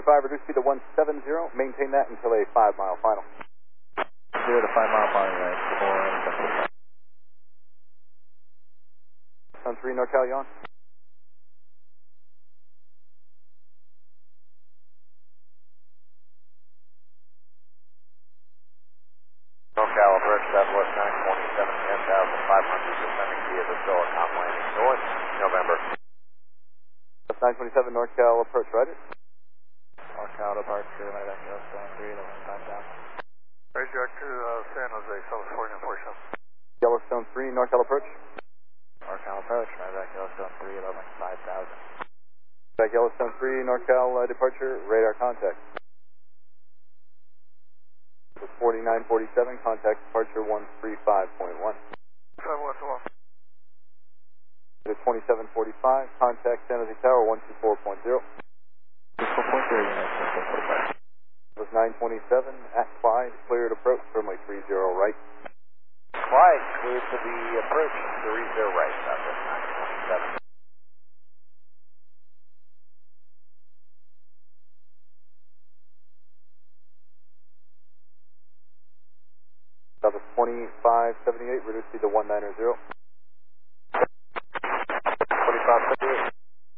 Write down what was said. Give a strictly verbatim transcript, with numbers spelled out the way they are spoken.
five, reduce speed to one seven zero. Maintain that until a five mile final. Zero to five mile final range for Sun three, NorCal, you on? NorCal approach Southwest nine twenty-seven, ten thousand five hundred, descending via the Silicon landing north, November. nine twenty-seven, NorCal approach, roger. NorCal departure, Medevac Yellowstone three, eleven five thousand. Roger to uh, San Jose, California, forty-seven. Yellowstone three, NorCal approach. NorCal approach, Medevac Yellowstone three, eleven five thousand. Back Yellowstone three, NorCal uh, departure, radar contact. forty-nine forty-seven, contact departure one three five point one. seven one one. To twenty-seven forty-five, contact San Jose Tower one two four point zero. four point zero, unit forty-five. Was nine twenty-seven, at Clyde, cleared approach, runway three zero right. Clyde, clear to the approach, three zero right, Southwest nine twenty-seven. Southwest twenty-five seventy-eight, reduce speed to one nine zero.